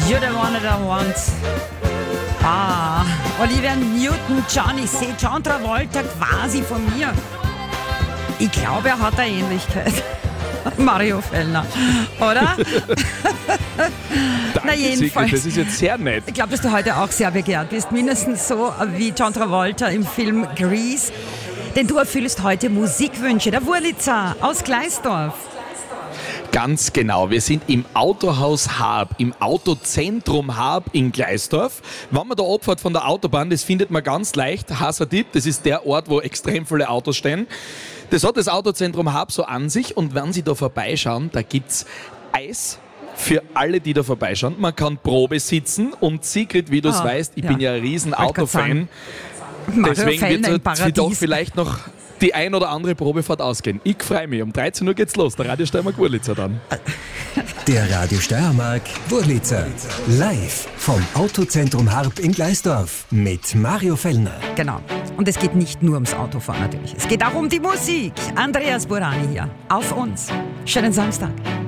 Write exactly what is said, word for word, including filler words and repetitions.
You're the one that I want. Ah, Olivia Newton-John, ich sehe John Travolta quasi von mir. Ich glaube, er hat eine Ähnlichkeit. Mario Fellner, oder? Danke, Na jedenfalls. Sigrid, das ist jetzt sehr nett. Ich glaube, dass du heute auch sehr begehrt bist. Mindestens so wie John Travolta im Film Grease. Denn du erfüllst heute Musikwünsche. Der Wurlitzer aus Gleisdorf. Ganz genau. Wir sind im Autohaus Haab, im Autozentrum Haab in Gleisdorf. Wenn man da abfährt von der Autobahn, das findet man ganz leicht. Hassertipp, das ist der Ort, wo extrem viele Autos stehen. Das hat das Autozentrum Haab so an sich. Und wenn Sie da vorbeischauen, da gibt's Eis für alle, die da vorbeischauen. Man kann Probe sitzen. Und Sigrid, wie du es Ah, weißt, ich ja. bin ja ein riesen Wollte grad Autofan. sagen. Mario Deswegen Fellner im wird sie doch Paradies. vielleicht noch die ein oder andere Probefahrt ausgehen. Ich freue mich. Um dreizehn Uhr geht's los. Der Radio Steiermark Wurlitzer dann. Der Radio Steiermark Wurlitzer. Live vom Autozentrum Harp in Gleisdorf mit Mario Fellner. Genau. Und es geht nicht nur ums Autofahren natürlich. Es geht auch um die Musik. Andreas Burani hier. Auf uns. Schönen Samstag.